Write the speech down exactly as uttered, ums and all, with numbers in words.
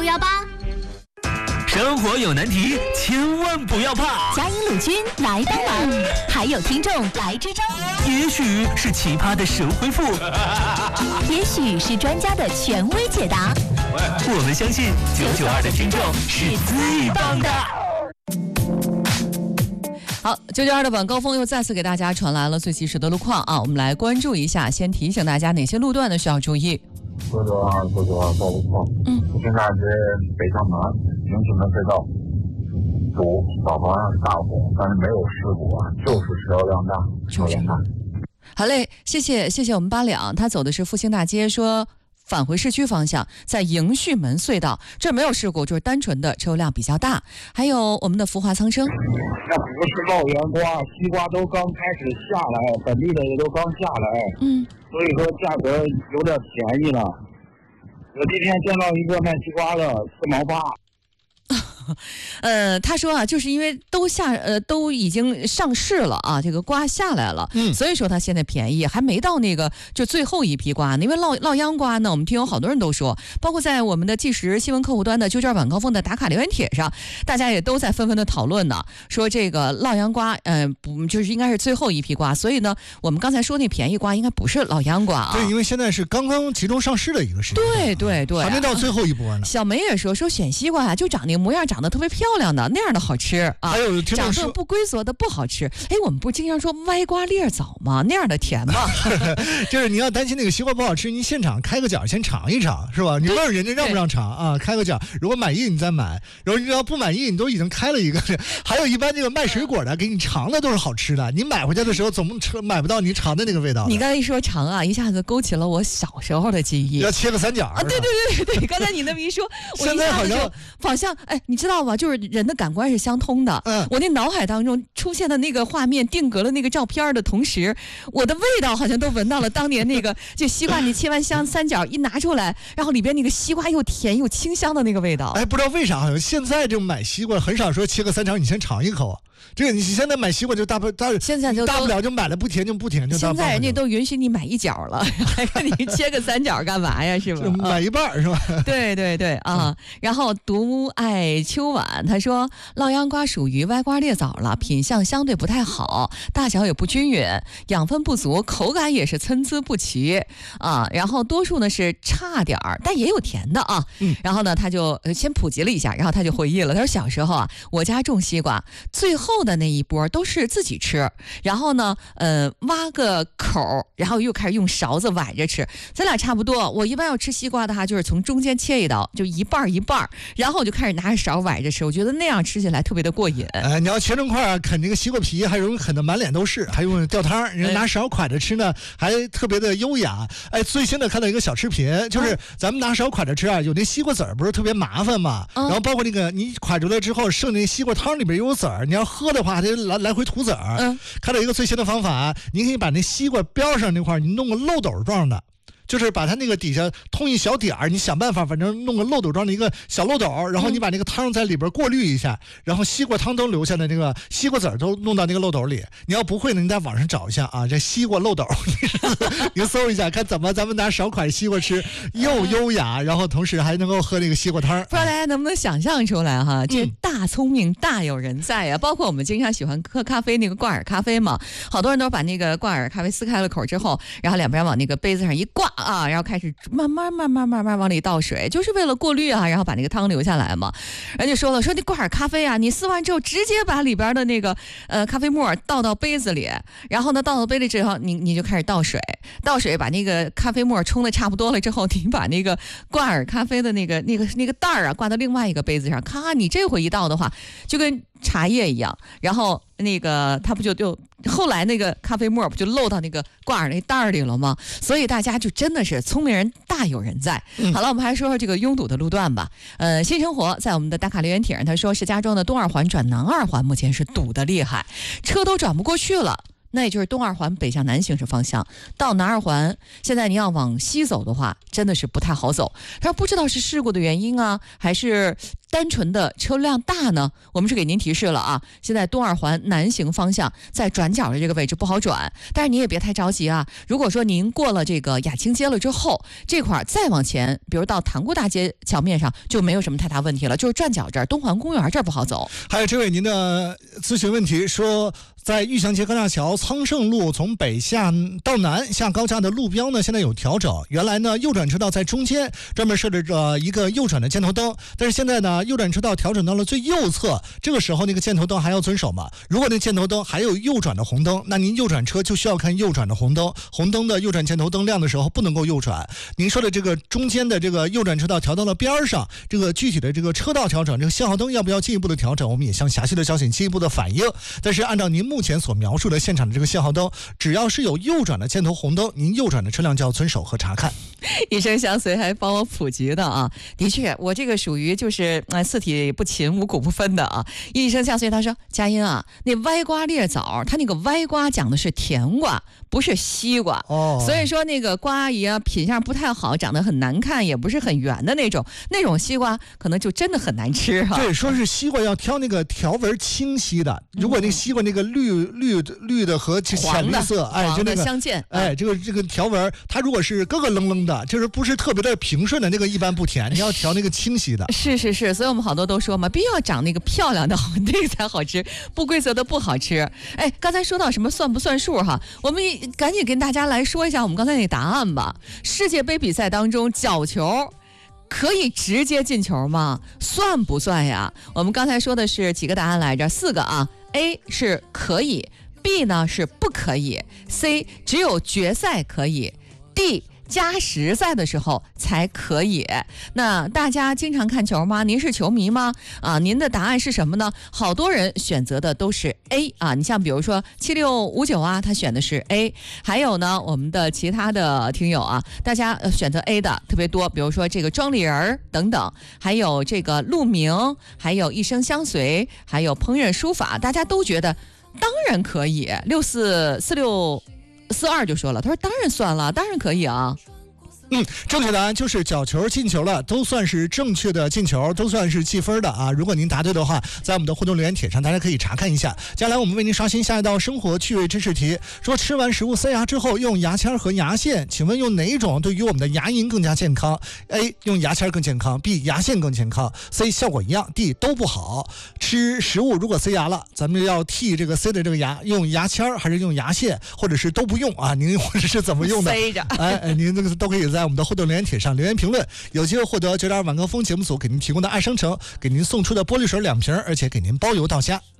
九一八。 生活有难题，千万不要怕。 嘉银鲁军来帮忙，还有听众来支招。 也许是奇葩的神回复， 也许是专家的权威解答。 我们相信九九二的听众是最棒的。 好，九九二的晚高峰又再次给大家传来了最及时的路况啊，我们来关注一下。先提醒大家哪些路段呢需要注意。 九九二九九二报路况。 嗯， 复兴大街北向南迎启门隧道堵，导航上是大红，但是没有事故啊，就是车辆大，车辆大。 好嘞，谢谢谢谢我们八两，他走的是复兴大街，说返回市区方向，在迎旭门隧道，这没有事故，就是单纯的车辆比较大。还有我们的福华苍生， 那不是老圆瓜，西瓜都刚开始下来，本地的也都刚下来， 嗯， 所以说价格有点便宜了。我今天见到一个卖西瓜的，四毛八。 呃，他说啊，就是因为都下呃都已经上市了啊，这个瓜下来了， 嗯， 所以说它现在便宜，还没到那个就最后一批瓜呢。因为烙烙秧瓜呢，我们听友好多人都说，包括在我们的即时新闻客户端的九九二晚高峰的打卡留言帖上，大家也都在纷纷的讨论呢，说这个烙秧瓜，嗯、呃，不就是应该是最后一批瓜，所以呢，我们刚才说那便宜瓜应该不是烙秧瓜啊， 对，因为现在是刚刚集中上市的一个时间， 对对对、啊， 还没到最后一波呢。 小梅也说说选西瓜啊，就长那个模样，长得特别漂亮的那样的好吃啊， 还有听长得不规则的不好吃。哎，我们不经常说歪瓜裂枣吗？那样的甜吗？ 就是你要担心那个西瓜不好吃，你现场开个角先尝一尝，是吧？你问问人家让不让尝啊？开个角，如果满意你再买，然后你要不满意，你都已经开了一个。还有一般这个卖水果的给你尝的都是好吃的，你买回家的时候总买不到你尝的那个味道。 你刚才一说尝啊，一下子勾起了我小时候的记忆。 要切个三角啊！对对对对，刚才你那么一说，我现在好像好像哎，你知道吗？就是人的感官是相通的。 嗯， 我那脑海当中出现的那个画面，定格了那个照片的同时，我的味道好像都闻到了当年那个就西瓜你切完香三角一拿出来，然后里边那个西瓜又甜又清香的那个味道。 哎，不知道为啥好像现在这买西瓜很少说切个三角你先尝一口。这个你现在买西瓜就大不大， 现在就大不了就买了不甜就不甜就。 现在人家都允许你买一角了，还让你切个三角干嘛呀？是吧？ 买一半是吧？ 对对对啊！然后独爱秋晚他说，烙秧瓜属于歪瓜裂枣了，品相相对不太好，大小也不均匀，养分不足，口感也是参差不齐啊。然后多数呢是差点儿，但也有甜的啊。 嗯。 然后呢，他就先普及了一下，然后他就回忆了，他说小时候啊，我家种西瓜，最后的那一波都是自己吃，然后呢，呃，挖个口，然后又开始用勺子崴着吃。咱俩差不多，我一般要吃西瓜的话，就是从中间切一刀，就一半一半，然后我就开始拿着勺崴着吃。我觉得那样吃起来特别的过瘾。 哎，你要切成块啃这个西瓜皮，还容易啃得满脸都是，还用吊汤，人家拿勺蒯着吃呢，还特别的优雅。哎，最新的看到一个小视频，就是咱们拿勺蒯着吃啊，有那西瓜籽儿不是特别麻烦嘛， 嗯、 然后包括那个你蒯出来之后剩那西瓜汤里边有籽儿，你要喝的话还得来来回吐籽儿。 嗯， 看到一个最新的方法，你可以把那西瓜边上那块你弄个漏斗状的。就是把它那个底下通一小点儿，你想办法，反正弄个漏斗状的一个小漏斗，然后你把那个汤在里边过滤一下，然后西瓜汤都留下的那个西瓜籽儿都弄到那个漏斗里。你要不会呢，你在网上找一下啊，这西瓜漏斗，你搜一下，看怎么咱们拿勺蒯西瓜吃，又优雅，然后同时还能够喝那个西瓜汤。 不知道大家能不能想象出来哈？这大聪明大有人在呀、啊！包括我们经常喜欢喝咖啡那个挂耳咖啡嘛，好多人都把那个挂耳咖啡撕开了口之后，然后两边往那个杯子上一挂。啊，然后开始慢慢慢慢慢慢往里倒水，就是为了过滤啊，然后把那个汤留下来嘛。人家说了，说你挂耳咖啡啊，你撕完之后直接把里边的那个呃咖啡沫倒到杯子里，然后呢倒到杯里之后，你你就开始倒水，倒水把那个咖啡沫冲的差不多了之后，你把那个挂耳咖啡的那个那个那个袋儿啊挂到另外一个杯子上，咔，你这回一倒的话，就跟茶叶一样，然后那个它不就就后来那个咖啡沫不就漏到那个挂耳那袋儿里了吗？所以大家就真的是聪明人大有人在。 嗯、 好了，我们还说说这个拥堵的路段吧。呃，新生活在我们的打卡留言帖上，他说石家庄的东二环转南二环目前是堵得厉害，车都转不过去了。那也就是东二环北向南行驶方向到南二环，现在你要往西走的话，真的是不太好走。他说不知道是事故的原因啊，还是单纯的车辆大呢？我们是给您提示了啊，现在东二环南行方向在转角的这个位置不好转，但是你也别太着急啊。如果说您过了这个亚青街了之后，这块再往前，比如到塘沽大街桥面上就没有什么太大问题了，就是转角这儿东环公园这儿不好走。 还有这位您的咨询问题说，在玉祥街高架桥苍圣路从北下到南下高架的路标呢，现在有调整。原来呢，右转车道在中间专门设置着一个右转的箭头灯，但是现在呢，右转车道调整到了最右侧，这个时候那个箭头灯还要遵守吗？如果那箭头灯还有右转的红灯，那您右转车就需要看右转的红灯，红灯的右转箭头灯亮的时候不能够右转。您说的这个中间的这个右转车道调到了边上，这个具体的这个车道调整，这个信号灯要不要进一步的调整，我们也向辖区的交警进一步的反映。但是按照您目前所描述的现场的这个信号灯，只要是有右转的箭头红灯，您右转的车辆就要遵守和查看。 一生相随还帮我普及的啊，的确，我这个属于就是呃四体不勤五谷不分的啊。一生相随他说，佳音啊，那歪瓜裂枣，他那个歪瓜讲的是甜瓜，不是西瓜哦，所以说那个瓜阿姨啊品相不太好，长得很难看，也不是很圆的那种，那种西瓜可能就真的很难吃哈、啊。 对，说是西瓜要挑那个条纹清晰的，如果那个西瓜那个绿绿绿的和浅绿色，哎，就那个相间， 哎，这个这个条纹，它如果是咯咯楞楞的，就是不是特别的平顺的那个，一般不甜，你要调那个清晰的。 是是是，所以我们好多都说嘛，必须要长那个漂亮的，那个才好吃，不规则的不好吃。哎，刚才说到什么算不算数哈，我们赶紧跟大家来说一下我们刚才那答案吧。世界杯比赛当中，角球可以直接进球吗？算不算呀？我们刚才说的是几个答案来着？四个啊。A 是可以， B 呢是不可以， C 只有决赛可以， D加时赛的时候才可以。那大家经常看球吗？您是球迷吗？啊，您的答案是什么呢？好多人选择的都是 A 啊，你像比如说七六五九啊，他选的是 A， 还有呢，我们的其他的听友啊，大家选择 A 的特别多，比如说这个庄里人等等，还有这个路名，还有一生相随，还有烹饪书法，大家都觉得当然可以。六四四六四二就说了，他说当然算了，当然可以啊。 嗯，正确答案就是角球进球了，都算是正确的进球，都算是计分的啊。如果您答对的话，在我们的互动留言帖上，大家可以查看一下。接下来我们为您刷新下一道生活趣味知识题，说吃完食物塞牙之后用牙签和牙线，请问用哪一种对于我们的牙龈更加健康？ A 用牙签更健康， B 牙线更健康， C 效果一样， D 都不好。吃食物如果塞牙了，咱们要剔这个塞的这个牙，用牙签还是用牙线，或者是都不用啊？您或者是怎么用的？ 塞着， 哎哎，您这个都可以在我们的互动留言帖上留言评论，有机会获得九点二晚高峰节目组给您提供的爱生橙，给您送出的玻璃水两瓶，而且给您包邮到家。